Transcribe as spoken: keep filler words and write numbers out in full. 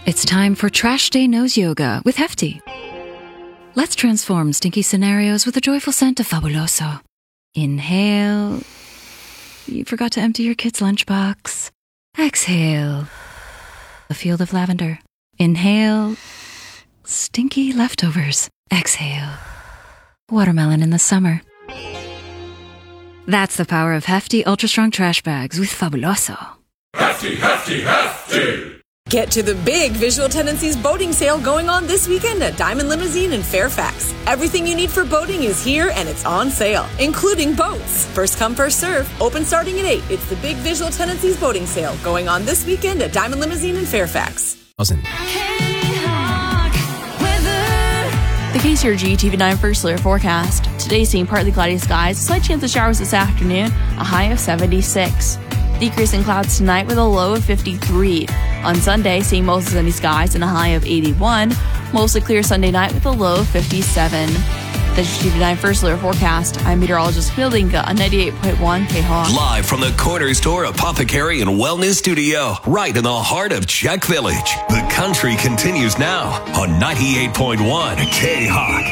It's time for Trash Day Nose Yoga with Hefty. Let's transform stinky scenarios with a joyful scent of Fabuloso. Inhale. You forgot to empty your kid's lunchbox. Exhale. A field of lavender. Inhale. Stinky leftovers. Exhale. Watermelon in the summer. That's the power of Hefty Ultra Strong Trash Bags with Fabuloso. Hefty, hefty, hefty! Get to the big Visual Tendencies boating sale going on this weekend at Diamond Limousine in Fairfax. Everything you need for boating is here and it's on sale, including boats. First come, first serve. Open starting at eight. It's the big Visual Tendencies boating sale going on this weekend at Diamond Limousine in Fairfax. The K C R G T V nine first layer forecast. Today seeing partly cloudy skies, slight chance of showers this afternoon, a high of seventy-six. Decreasing clouds tonight with a low of fifty-three. On Sunday, seeing mostly sunny skies and a high of eighty-one. Mostly clear Sunday night with a low of fifty-seven. That's your T V nine first layer forecast. I'm meteorologist Fieldinga on ninety-eight point one K H O G. Live from the Corner Store Apothecary and Wellness Studio, right in the heart of Czech Village. The country continues now on ninety-eight point one K H O G.